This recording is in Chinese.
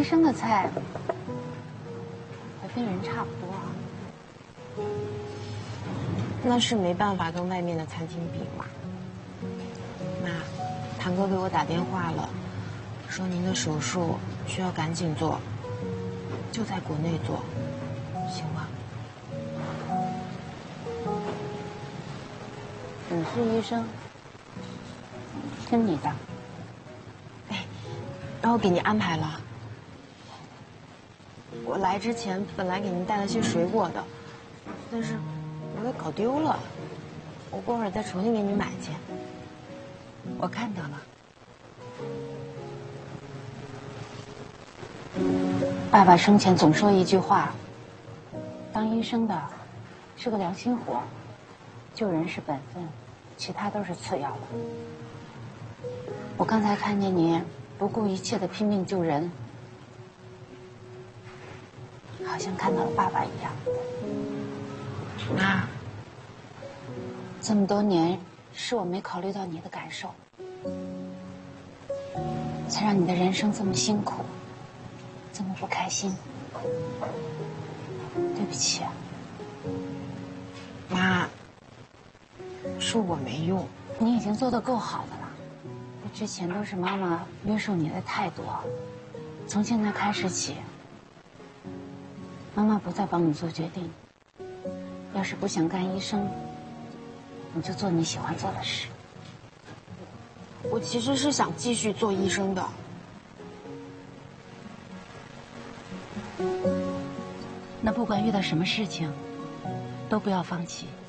医生的菜和跟人差不多啊。 那是没办法跟外面的餐厅比嘛。妈，堂哥给我打电话了，说您的手术需要赶紧做，就在国内做，行吗？ 你是医生，听你的。 哎，然后给您安排了。我来之前本来给您带了些水果的，但是我给搞丢了，我过会儿再重新给你买去。 我看到了。爸爸生前总说一句话：当医生的是个良心活，救人是本分，其他都是次要的。我刚才看见你不顾一切的拼命救人，好像看到了爸爸一样。 妈， 这么多年是我没考虑到你的感受，才让你的人生这么辛苦，这么不开心。对不起啊。 妈，是我没用。 你已经做得够好的了，之前都是妈妈约束你的太多，从现在开始起，妈妈不再帮你做决定。要是不想干医生，你就做你喜欢做的事。 我其实是想继续做医生的。 那不管遇到什么事情，都不要放弃。